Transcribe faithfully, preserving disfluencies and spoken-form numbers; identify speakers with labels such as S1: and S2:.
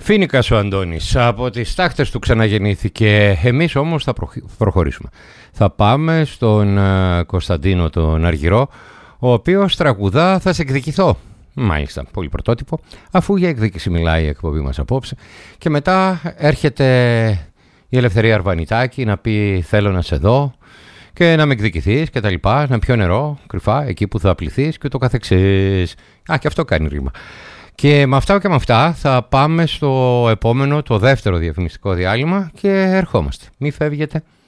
S1: Φοίνικας ο Αντώνης, από τις τάχτες του ξαναγεννήθηκε. Εμείς όμως θα προχωρήσουμε. Θα πάμε στον uh, Κωνσταντίνο τον Αργυρό, ο οποίος τραγουδά «Θα σε εκδικηθώ». Μάλιστα, πολύ πρωτότυπο, αφού για εκδίκηση μιλάει η εκπομπή μας απόψε. Και μετά έρχεται η Ελευθερία Αρβανιτάκη να πει «Θέλω να σε δω» και να με εκδικηθείς και τα λοιπά, να πιω νερό κρυφά εκεί που θα πληθείς και το καθεξής. Α, και αυτό κάνει ρήμα. Και με αυτά και με αυτά θα πάμε στο επόμενο, το δεύτερο διαφημιστικό διάλειμμα και ερχόμαστε. Μη φεύγετε.